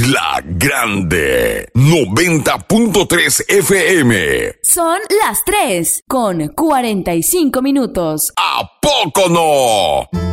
La Grande 90.3 FM. Son las 3 con 45 minutos. ¿A poco no?